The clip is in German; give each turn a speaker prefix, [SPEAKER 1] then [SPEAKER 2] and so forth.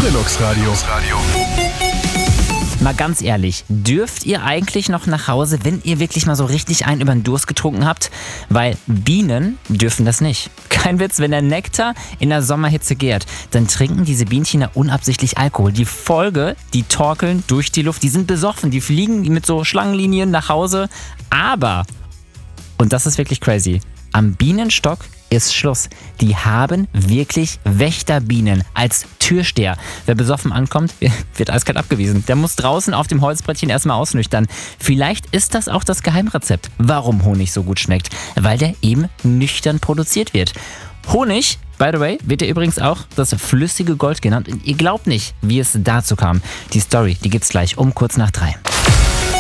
[SPEAKER 1] Deluxe Radio.
[SPEAKER 2] Mal ganz ehrlich, dürft ihr eigentlich noch nach Hause, wenn ihr wirklich mal so richtig einen über den Durst getrunken habt? Weil Bienen dürfen das nicht. Kein Witz, wenn der Nektar in der Sommerhitze gärt, dann trinken diese Bienchen ja unabsichtlich Alkohol. Die Folge, die torkeln durch die Luft, die sind besoffen, die fliegen mit so Schlangenlinien nach Hause. Aber, und das ist wirklich crazy, am Bienenstock ist Schluss. Die haben wirklich Wächterbienen als Türsteher. Wer besoffen ankommt, wird eiskalt abgewiesen. Der muss draußen auf dem Holzbrettchen erstmal ausnüchtern. Vielleicht ist das auch das Geheimrezept, warum Honig so gut schmeckt. Weil der eben nüchtern produziert wird. Honig, by the way, wird ja übrigens auch das flüssige Gold genannt. Und ihr glaubt nicht, wie es dazu kam. Die Story, die gibt's gleich um kurz nach 3.